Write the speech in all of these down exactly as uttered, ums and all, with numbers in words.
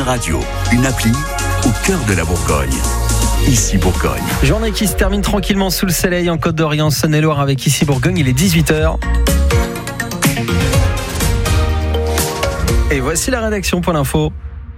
radio, une appli au cœur de la Bourgogne. Ici Bourgogne. Journée qui se termine tranquillement sous le soleil en Côte d'Or et en Saône-et-Loire avec Ici Bourgogne. Il est dix-huit heures. Et voici la rédaction pour l'info.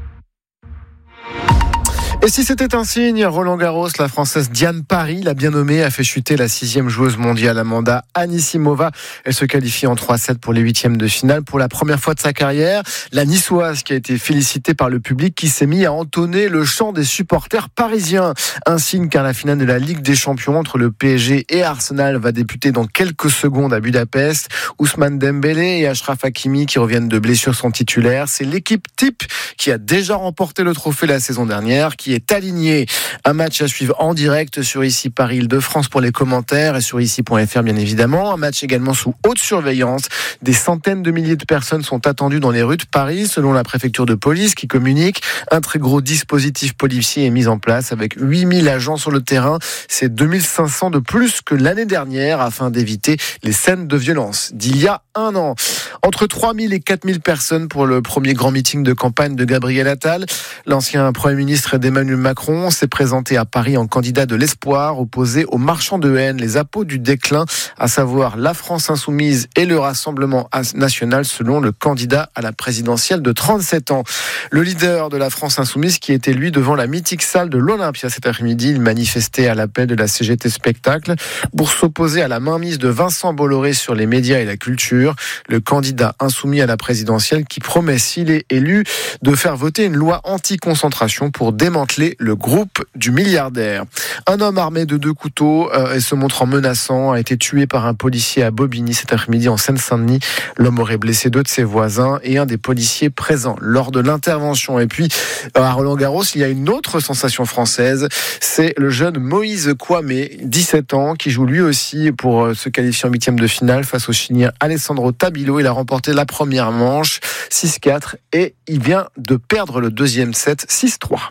Et si c'était un signe, Roland Garros, la Française Diane Parry, la bien nommée, a fait chuter la sixième joueuse mondiale Amanda Anisimova. Elle se qualifie en trois sept pour les huitièmes de finale pour la première fois de sa carrière. La Niçoise qui a été félicitée par le public qui s'est mis à entonner le chant des supporters parisiens. Un signe car la finale de la Ligue des Champions entre le P S G et Arsenal va débuter dans quelques secondes à Budapest. Ousmane Dembélé et Achraf Hakimi qui reviennent de blessures sont titulaires. C'est l'équipe type qui a déjà remporté le trophée la saison dernière qui est aligné. Un match à suivre en direct sur Ici Paris Île-de-France pour les commentaires et sur ici point f r bien évidemment. Un match également sous haute surveillance. Des centaines de milliers de personnes sont attendues dans les rues de Paris selon la préfecture de police qui communique. Un très gros dispositif policier est mis en place avec huit mille agents sur le terrain. C'est deux mille cinq cents de plus que l'année dernière afin d'éviter les scènes de violence d'il y a un an. Entre trois mille et quatre mille personnes pour le premier grand meeting de campagne de Gabriel Attal. L'ancien Premier ministre d'Emmanuel Macron s'est présenté à Paris en candidat de l'espoir opposé aux marchands de haine, les appâts du déclin, à savoir la France insoumise et le Rassemblement national selon le candidat à la présidentielle de trente-sept ans. Le leader de la France insoumise qui était lui devant la mythique salle de l'Olympia cet après-midi, il manifestait à l'appel de la C G T Spectacle pour s'opposer à la mainmise de Vincent Bolloré sur les médias et la culture. Le candidat insoumis à la présidentielle qui promet, s'il est élu, de faire voter une loi anti-concentration pour démanteler le groupe du milliardaire. Un homme armé de deux couteaux euh, et se montrant menaçant a été tué par un policier à Bobigny cet après-midi en Seine-Saint-Denis. L'homme aurait blessé deux de ses voisins et un des policiers présents lors de l'intervention. Et puis, à Roland-Garros, il y a une autre sensation française. C'est le jeune Moïse Kwame, dix-sept ans, qui joue lui aussi pour se qualifier en huitième de finale face au Chilien Alessandro Tabilo. Il a remporté la première manche, six quatre, et il vient de perdre le deuxième set, six trois.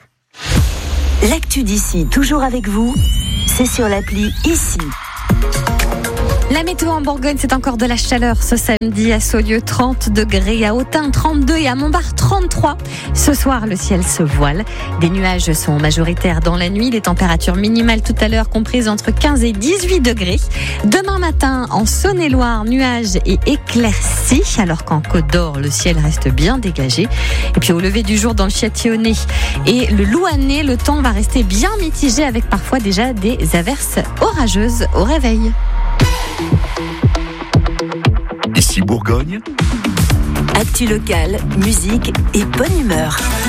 L'actu d'ici, toujours avec vous, c'est sur l'appli Ici. La météo en Bourgogne, c'est encore de la chaleur ce samedi à Saulieu, trente degrés, à Autun trente-deux et à Montbard trente-trois. Ce soir, le ciel se voile. Des nuages sont majoritaires dans la nuit. Les températures minimales tout à l'heure comprises entre quinze et dix-huit degrés. Demain matin, en Saône-et-Loire, nuages et éclaircies, alors qu'en Côte d'Or, le ciel reste bien dégagé. Et puis au lever du jour dans le Châtillonnais et le Louannais, le temps va rester bien mitigé avec parfois déjà des averses orageuses au réveil. Ici Bourgogne. Actu locale, musique et bonne humeur.